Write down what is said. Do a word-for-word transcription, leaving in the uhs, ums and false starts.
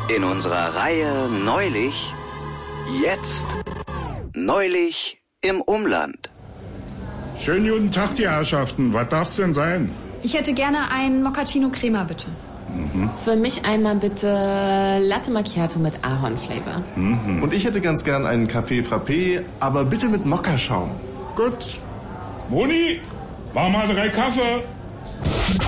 In unserer Reihe Neulich, jetzt, neulich im Umland. Schönen guten Tag, die Herrschaften. Was darf's denn sein? Ich hätte gerne einen Mochaccino Crema, bitte. Mhm. Für mich einmal bitte Latte Macchiato mit Ahornflavor. Mhm. Und ich hätte ganz gern einen Café Frappé, aber bitte mit Mokaschaum. Gut. Moni, mach mal drei Kaffee.